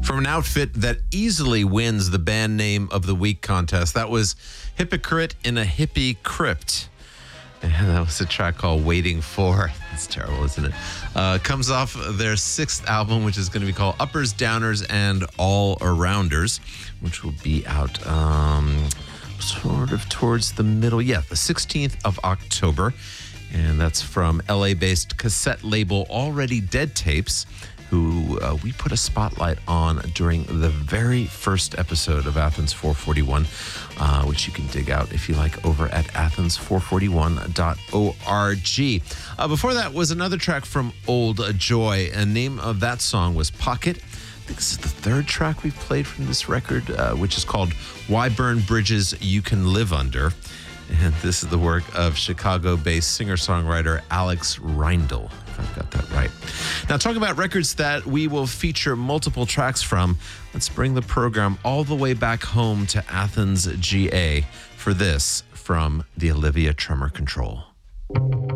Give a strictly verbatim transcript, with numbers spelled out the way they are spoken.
From an outfit that easily wins the band name of the week contest. That was Hypocrite in a Hippie Crypt. And that was a track called Waiting For. It's terrible, isn't it? Uh, comes off their sixth album, which is going to be called Uppers, Downers, and All Arounders, which will be out um, sort of towards the middle. Yeah, the sixteenth of October. And that's from L A-based cassette label Already Dead Tapes, who uh, we put a spotlight on during the very first episode of Athens four forty-one, uh, which you can dig out if you like over at athens four forty-one dot org. Uh, before that was another track from Old Joy. The name of that song was Pocket. I think this is the third track we've played from this record, uh, which is called Why Burn Bridges You Can Live Under. And this is the work of Chicago-based singer-songwriter Alex Reindl, if I've got that right. Now, talking about records that we will feature multiple tracks from, let's bring the program all the way back home to Athens, G A, for this from the Olivia Tremor Control.